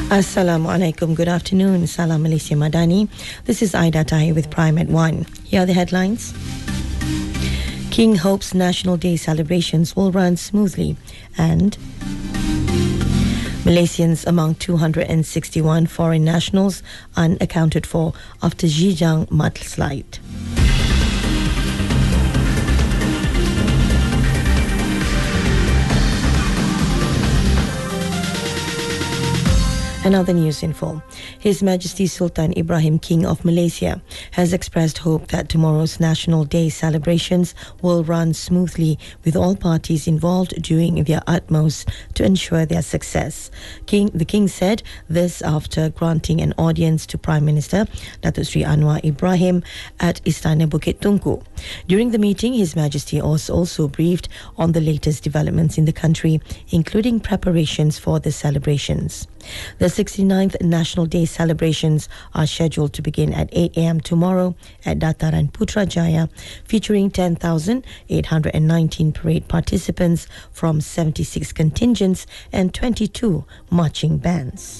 Assalamu alaikum. Good afternoon. Salam Malaysia Madani. This is Aida Tahir with Prime at 1. Here are the headlines. King hopes National Day celebrations will run smoothly, and Malaysians among 261 foreign nationals unaccounted for after Zhejiang mudslide. And now the news info. His Majesty Sultan Ibrahim King of Malaysia has expressed hope that tomorrow's National Day celebrations will run smoothly, with all parties involved doing their utmost to ensure their success. The King said this after granting an audience to Prime Minister Datuk Seri Anwar Ibrahim at Istana Bukit Tungku. During the meeting, His Majesty also briefed on the latest developments in the country, including preparations for the celebrations. The 69th National Day celebrations are scheduled to begin at 8 a.m. tomorrow at Dataran Putrajaya, featuring 10,819 parade participants from 76 contingents and 22 marching bands.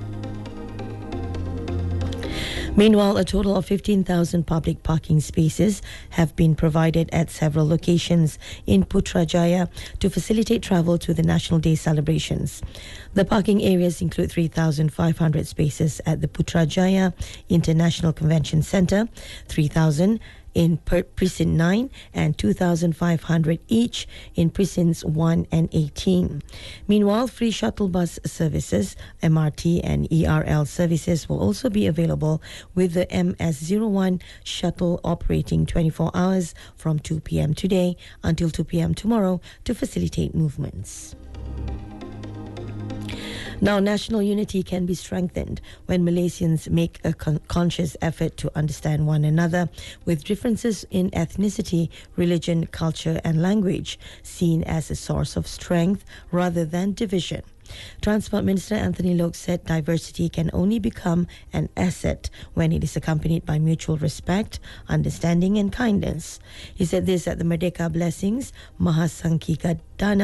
Meanwhile, a total of 15,000 public parking spaces have been provided at several locations in Putrajaya to facilitate travel to the National Day celebrations. The parking areas include 3,500 spaces at the Putrajaya International Convention Centre, 3,000 in Precinct 9 and 2,500 each in Precincts 1 and 18. Meanwhile, free shuttle bus services, MRT and ERL services will also be available, with the MS01 shuttle operating 24 hours from 2 p.m. today until 2 p.m. tomorrow to facilitate movements. Now, national unity can be strengthened when Malaysians make a conscious effort to understand one another, with differences in ethnicity, religion, culture and language seen as a source of strength rather than division. Transport Minister Anthony Loke said diversity can only become an asset when it is accompanied by mutual respect, understanding and kindness. He said this at the Merdeka Blessings Mahasangkika Dana